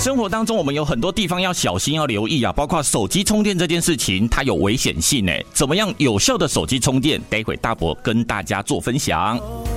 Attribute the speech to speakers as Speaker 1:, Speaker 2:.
Speaker 1: 生活当中我们有很多地方要小心要留意啊，包括手机充电这件事情，它有危险性怎么样有效的手机充电？待会大伯跟大家做分享。